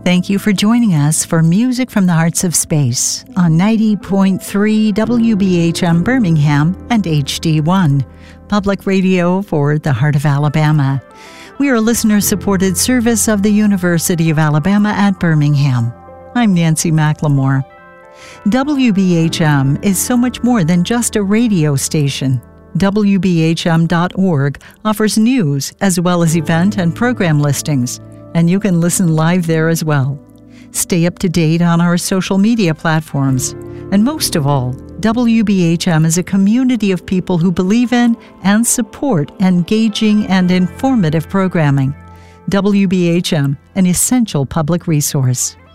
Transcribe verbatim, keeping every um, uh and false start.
Thank you for joining us for Music from the Hearts of Space on ninety point three W B H M Birmingham and H D one, public radio for the heart of Alabama. We are a listener-supported service of the University of Alabama at Birmingham. I'm Nancy McLemore. W B H M is so much more than just a radio station. W B H M dot org offers news as well as event and program listings, and you can listen live there as well. Stay up to date on our social media platforms. And most of all, W B H M is a community of people who believe in and support engaging and informative programming. W B H M, an essential public resource.